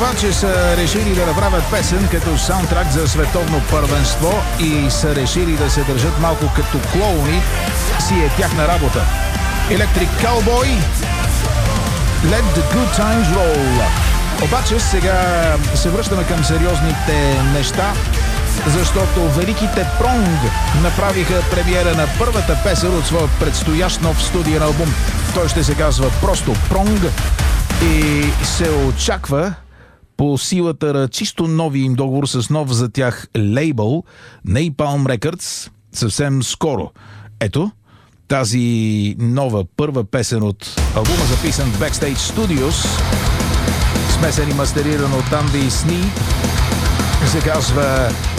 обаче са решили да направят песен като саундтрак за световно първенство и са решили да се държат малко като клоуни, си е тяхна работа. Electric Cowboy, Let the Good Times Roll. Обаче сега се връщаме към сериозните неща, защото великите Пронг направиха премиера на първата песен от своя предстоящ нов студиен албум. Той ще се казва просто Пронг и се очаква по силата на чисто нови им договор с нов за тях лейбъл Napalm Records съвсем скоро. Ето, тази нова първа песен от албума, записан в Backstage Studios, смесен и мастериран от Анди Сни, се казва